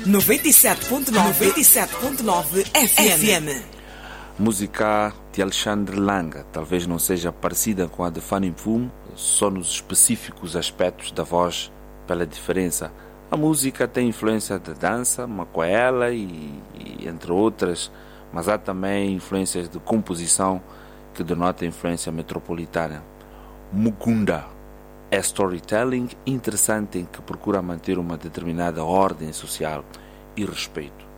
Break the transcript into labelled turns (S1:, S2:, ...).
S1: 97.9 FM.
S2: Música de Alexandre Langa talvez não seja parecida com a de Fanny Mfume, só nos específicos aspectos da voz pela diferença. A música tem influência de dança, macoela e entre outras, mas há também influências de composição que denotam influência metropolitana. Mukunda é storytelling interessante em que procura manter uma determinada ordem social e respeito.